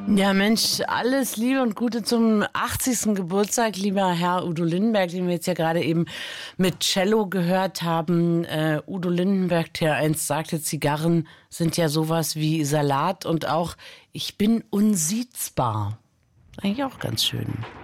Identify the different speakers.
Speaker 1: Ja, Mensch, alles Liebe und Gute zum 80. Geburtstag, lieber Herr Udo Lindenberg, den wir jetzt ja gerade eben mit Cello gehört haben. Udo Lindenberg, der einst sagte, Zigarren sind ja sowas wie Salat und auch, ich bin unsiezbar. Eigentlich auch ganz schön.